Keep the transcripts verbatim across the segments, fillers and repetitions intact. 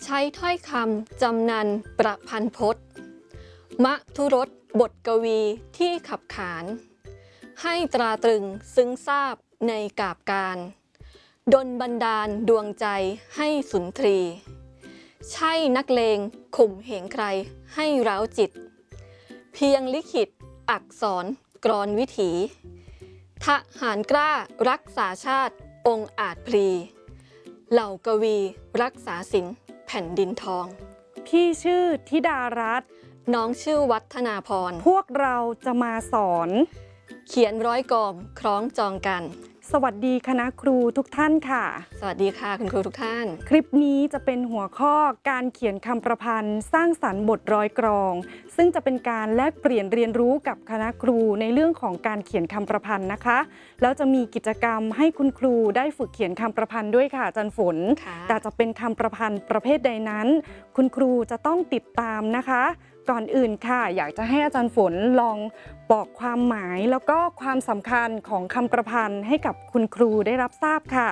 ใช้ถ้อยคำจำนันประพันธ์พจน์มทุรสบทกวีที่ขับขานให้ตราตรึงซึ้งซาบในกาบการดลบันดาลดวงใจให้สุนทรีใช่นักเลงข่มเหงใครให้เร้าจิตเพียงลิขิตอักษรกรอนวิถีทหารกล้ารักษาชาติองค์อาจพลีเหล่ากวีรักษาศิลป์แผ่นดินทองพี่ชื่อธิดารัตน์น้องชื่อวัฒนาพรพวกเราจะมาสอนเขียนร้อยกลคล้องจองกันสวัสดีคณะครูทุกท่านค่ะสวัสดีค่ะคุณครูทุกท่านคลิปนี้จะเป็นหัวข้อการเขียนคำประพันธ์สร้างสรรค์บทร้อยกลองซึ่งจะเป็นการแลกเปลี่ยนเรียนรู้กับคณะครูในเรื่องของการเขียนคำประพันธ์นะคะแล้วจะมีกิจกรรมให้คุณครูได้ฝึกเขียนคำประพันธ์ด้วยค่ะอาจารย์ฝนแต่จะเป็นคำประพันธ์ประเภทใดนั้นคุณครูจะต้องติดตามนะคะก่อนอื่นค่ะอยากจะให้อาจารย์ฝนลองบอกความหมายแล้วก็ความสำคัญของคำประพันธ์ให้กับคุณครูได้รับทราบค่ะ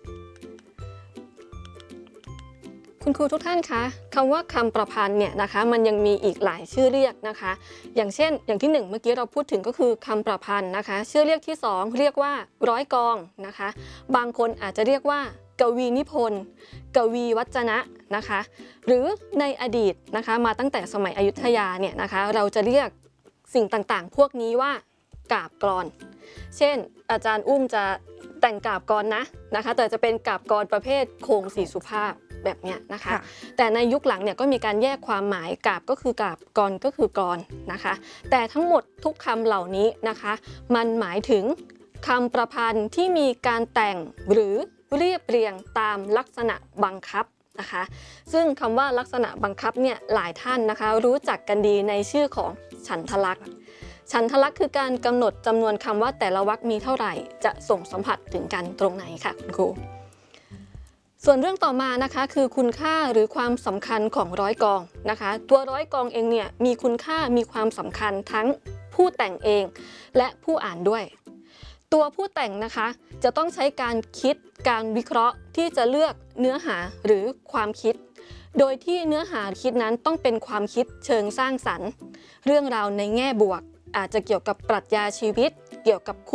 คุณครูทุกท่านคะคำว่าคำประพันธ์เนี่ยนะคะมันยังมีอีกหลายชื่อเรียกนะคะอย่างเช่นอย่างที่หนึ่งเมื่อกี้เราพูดถึงก็คือคำประพันธ์นะคะชื่อเรียกที่สองเรียกว่าร้อยกลองนะคะบางคนอาจจะเรียกว่ากวีนิพนธ์กวีวจนะนะคะหรือในอดีตนะคะมาตั้งแต่สมัยอยุธยาเนี่ยนะคะเราจะเรียกสิ่งต่างๆพวกนี้ว่ากาบกลอนเช่นอาจารย์อุ้มจะแต่งกาบกลนะนะคะแต่จะเป็นกาบกลประเภทโครงสี่สุภาพแบบนี้นะคะแต่ในยุคหลังเนี่ยก็มีการแยกความหมายกาบก็คือกาบกลก็คือกลนะคะแต่ทั้งหมดทุกคำเหล่านี้นะคะมันหมายถึงคำประพันธ์ที่มีการแต่งหรือเรียบเรียงตามลักษณะบังคับนะคะซึ่งคำว่าลักษณะบังคับเนี่ยหลายท่านนะคะรู้จักกันดีในชื่อของฉันทลักษณ์ฉันทลักษณ์คือการกำหนดจำนวนคำว่าแต่ละวรรคมีเท่าไหร่จะส่งสัมผัสถึงกันตรงไหนค่ะคุณครูส่วนเรื่องต่อมานะคะคือคุณค่าหรือความสำคัญของร้อยกลองนะคะตัวร้อยกลองเองเนี่ยมีคุณค่ามีความสำคัญทั้งผู้แต่งเองและผู้อ่านด้วยตัวผู้แต่งนะคะจะต้องใช้การคิดการวิเคราะห์ที่จะเลือกเนื้อหาหรือความคิดโดยที่เนื้อหาคิดนั้นต้องเป็นความคิดเชิงสร้างสรรค์เรื่องราวในแง่บวกอาจจะเกี่ยวกับปรัชญาชีวิตเกี่ยวกับ